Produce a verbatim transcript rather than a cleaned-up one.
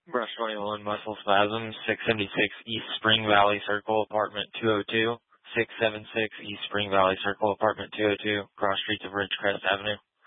Brush twenty-one, muscle spasms, six seventy-six East Spring Valley Circle, apartment two oh two. six seventy-six East Spring Valley Circle, apartment two oh two, cross streets of Ridgecrest Avenue.